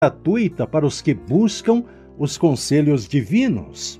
gratuita para os que buscam os conselhos divinos.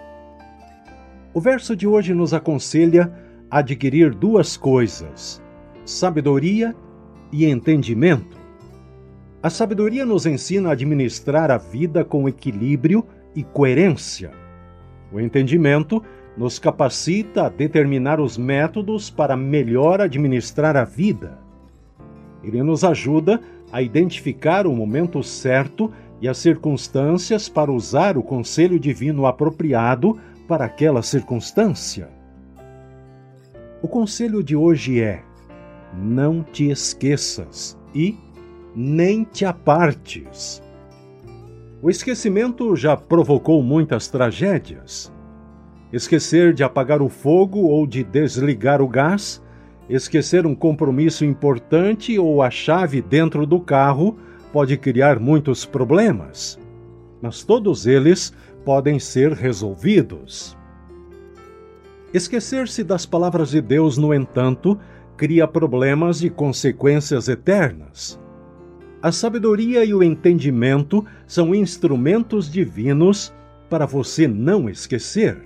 O verso de hoje nos aconselha a adquirir duas coisas: sabedoria e entendimento. A sabedoria nos ensina a administrar a vida com equilíbrio e coerência. O entendimento nos capacita a determinar os métodos para melhor administrar a vida. Ele nos ajuda a identificar o momento certo e as circunstâncias para usar o conselho divino apropriado para aquela circunstância. O conselho de hoje é: não te esqueças e nem te apartes. O esquecimento já provocou muitas tragédias. Esquecer de apagar o fogo ou de desligar o gás, esquecer um compromisso importante ou a chave dentro do carro pode criar muitos problemas, mas todos eles podem ser resolvidos. Esquecer-se das palavras de Deus, no entanto, cria problemas e consequências eternas. A sabedoria e o entendimento são instrumentos divinos para você não esquecer.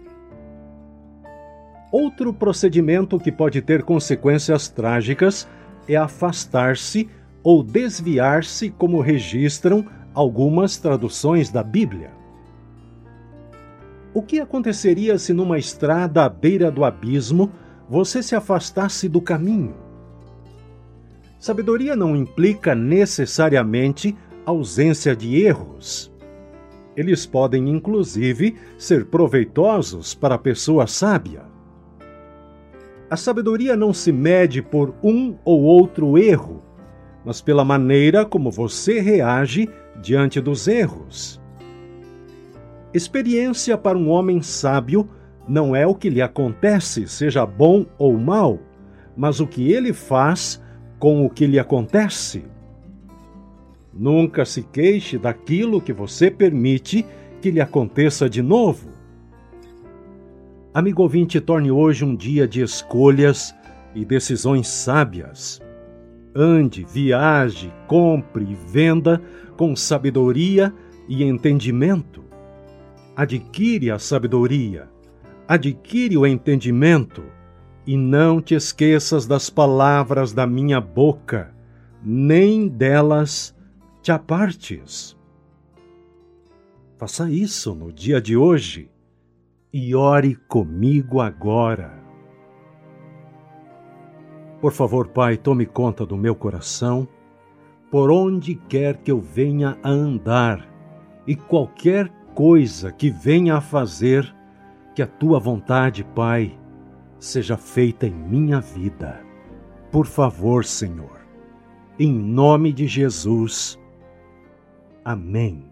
Outro procedimento que pode ter consequências trágicas é afastar-se ou desviar-se, como registram algumas traduções da Bíblia. O que aconteceria se numa estrada à beira do abismo você se afastasse do caminho? Sabedoria não implica necessariamente ausência de erros. Eles podem, inclusive, ser proveitosos para a pessoa sábia. A sabedoria não se mede por um ou outro erro, mas pela maneira como você reage diante dos erros. Experiência para um homem sábio não é o que lhe acontece, seja bom ou mal, mas o que ele faz com o que lhe acontece. Nunca se queixe daquilo que você permite que lhe aconteça de novo. Amigo ouvinte, torne hoje um dia de escolhas e decisões sábias. Ande, viaje, compre e venda com sabedoria e entendimento. Adquire a sabedoria, adquire o entendimento, e não te esqueças das palavras da minha boca, nem delas te apartes. Faça isso no dia de hoje e ore comigo agora. Por favor, Pai, tome conta do meu coração, por onde quer que eu venha a andar, e qualquer coisa que venha a fazer, que a Tua vontade, Pai, seja feita em minha vida. Por favor, Senhor, em nome de Jesus. Amém.